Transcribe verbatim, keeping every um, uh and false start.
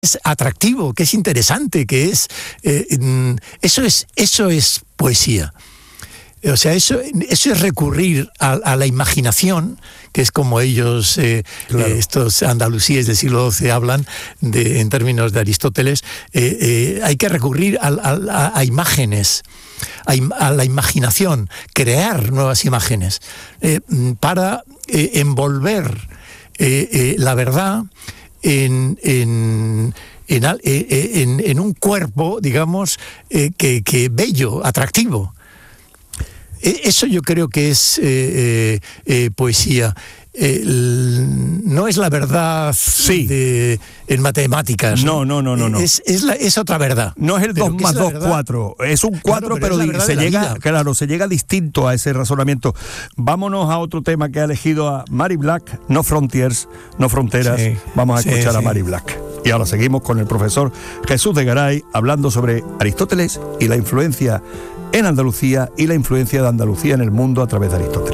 es atractivo, que es interesante, que es eh, eso es eso es poesía. O sea, eso, eso es recurrir a, a la imaginación, que es como ellos, eh, claro. eh, estos andalusíes del siglo doce hablan de, en términos de Aristóteles. Eh, eh, hay que recurrir a, a, a imágenes, a, a la imaginación, crear nuevas imágenes eh, para eh, envolver eh, eh, la verdad en... en En, en, en un cuerpo, digamos, eh, que, que bello, atractivo. Eso yo creo que es eh, eh, poesía. Eh, no es la verdad sí. de, en matemáticas. No, no, no, no. no. Es, es, la, es otra verdad. No es el dos más dos, cuatro. Es un cuatro, claro, pero, pero se llega, claro, se llega distinto a ese razonamiento. Vámonos a otro tema que ha elegido a Mary Black, No Frontiers, No Fronteras. Sí, Vamos a escuchar sí, a Mary sí. Black. Y ahora seguimos con el profesor Jesús de Garay hablando sobre Aristóteles y la influencia en Andalucía y la influencia de Andalucía en el mundo a través de Aristóteles.